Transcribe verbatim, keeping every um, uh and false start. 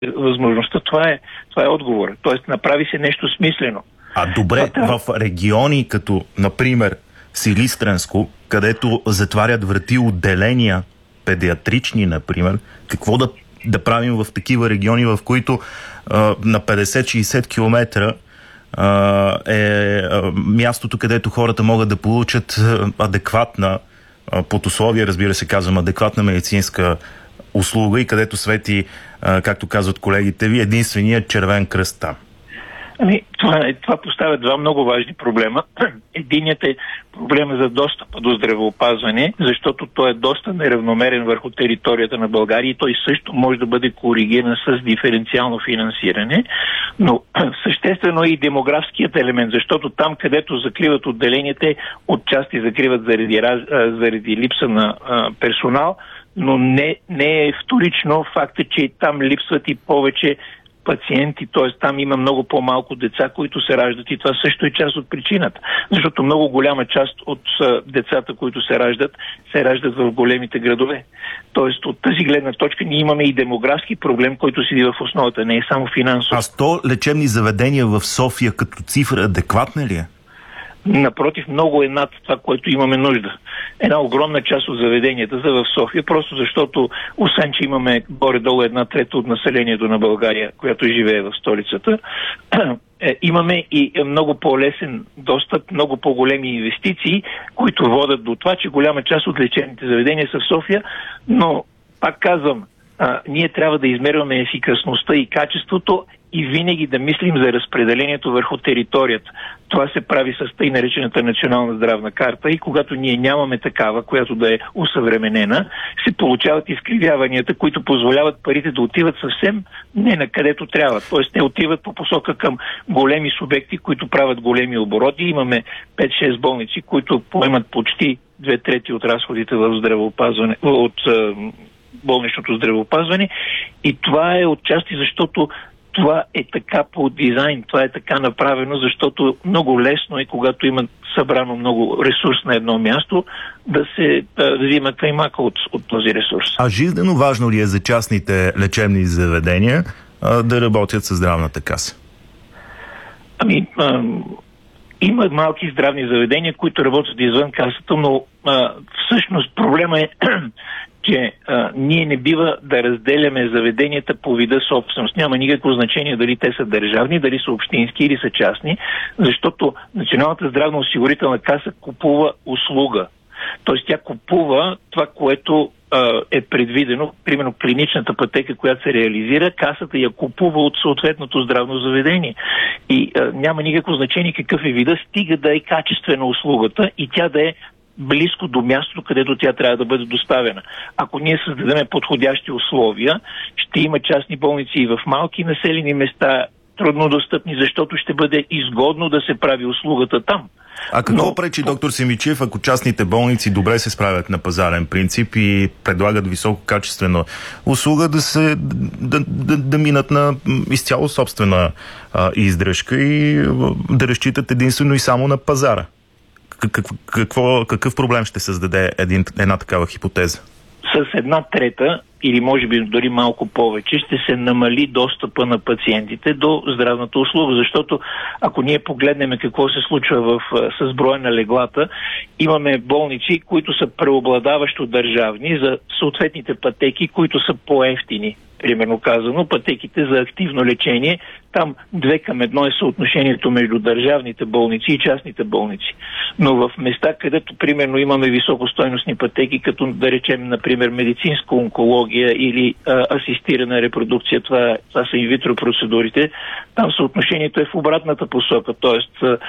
възможността. Това е, това е отговор. Тоест, направи се нещо смислено. А добре, в региони като, например, Силистренско, където затварят врати отделения, педиатрични, например, какво да, да правим в такива региони, в които а, на петдесет-шейсет километра а, е а, мястото, където хората могат да получат адекватна, а, под условие, разбира се, казвам, адекватна медицинска услуга и където свети, а, както казват колегите ви, единственият червен кръст там? Ами, това, това поставя два много важни проблема. Единият е проблема за достъпа до здравеопазване, защото той е доста неравномерен върху територията на България и той също може да бъде коригиран с диференциално финансиране, но съществено е и демографският елемент, защото там, където закриват отделенията, отчасти закриват заради, заради липса на а, персонал, но не, не е вторично факта, че там липсват и повече пациенти, т.е. там има много по-малко деца, които се раждат и това също е част от причината. Защото много голяма част от а, децата, които се раждат, се раждат в големите градове. Тоест от тази гледна точка ние имаме и демографски проблем, който седи в основата, не е само финансов. А сто лечебни заведения в София като цифра адекватна ли е? Напротив, много е над това, което имаме нужда. Една огромна част от заведенията са в София, просто защото, освен че имаме горе-долу една трета от населението на България, която живее в столицата, имаме и много по-лесен достъп, много по-големи инвестиции, които водят до това, че голяма част от лечебните заведения са в София, но, пак казвам, а, ние трябва да измерваме ефикасността и качеството и винаги да мислим за разпределението върху територията. Това се прави с тъй наречената национална здравна карта и когато ние нямаме такава, която да е усъвременена, се получават изкривяванията, които позволяват парите да отиват съвсем не на където трябва. Тоест те отиват по посока към големи субекти, които правят големи обороти. Имаме пет-шест болници, които поемат почти две трети от разходите в здравеопазване, от болничното здравеопазване и това е отчасти защото това е така по дизайн, това е така направено, защото много лесно е, когато има събрано много ресурс на едно място, да се да, да взима каймака от, от този ресурс. А жизнено важно ли е за частните лечебни заведения а, да работят със здравната каса? Ами, а, има малки здравни заведения, които работят извън касата, но а, всъщност проблема е че а, ние не бива да разделяме заведенията по вида собственост. Няма никакво значение дали те са държавни, дали са общински или са частни, защото Националната здравноосигурителна каса купува услуга. Тоест тя купува това, което а, е предвидено, примерно клиничната пътека, която се реализира, касата я купува от съответното здравно заведение. И а, няма никакво значение какъв е вида, стига да е качествена услугата и тя да е близко до мястото, където тя трябва да бъде доставена. Ако ние създадем подходящи условия, ще има частни болници и в малки населени места, трудно достъпни, защото ще бъде изгодно да се прави услугата там. А какво Но... пречи, доктор Симичев, ако частните болници добре се справят на пазарен принцип и предлагат висококачествена услуга, да се да, да, да минат на изцяло собствена а, издръжка и да разчитат единствено и само на пазара? Какво, какъв проблем ще създаде един, една такава хипотеза? С една трета, или може би дори малко повече, ще се намали достъпа на пациентите до здравната услуга, защото ако ние погледнем какво се случва в, с броя на леглата, имаме болници, които са преобладаващо държавни за съответните пътеки, които са по-евтини. Примерно казано, пътеките за активно лечение, там две към едно е съотношението между държавните болници и частните болници. Но в места, където примерно имаме високостойностни пътеки, като да речем, например, медицинска онкология или а, асистирана репродукция, това, това са инвитро процедурите, там съотношението е в обратната посока. Тоест